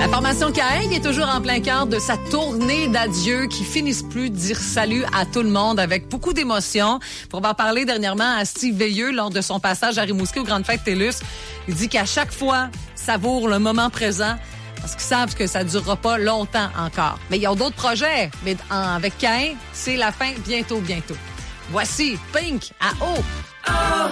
La formation Caïn est toujours en plein cœur de sa tournée d'adieu qui finissent plus de dire salut à tout le monde avec beaucoup d'émotion. Pour en parler dernièrement à Steve Veilleux lors de son passage à Rimouski aux Grandes Fêtes TELUS, il dit qu'à chaque fois, savoure le moment présent parce qu'ils savent que ça ne durera pas longtemps encore. Mais ils ont d'autres projets. Mais avec Caïn, c'est la fin bientôt. Voici Pink à eau. Oh,